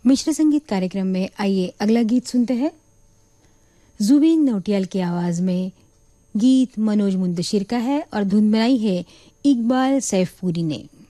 मिश्र संगीत कार्यक्रम में आइए अगला गीत सुनते हैं। जुबीन नौटियाल की आवाज में गीत मनोज मुंतशिर का है और धुन बनाई है इकबाल सैफपुरी ने।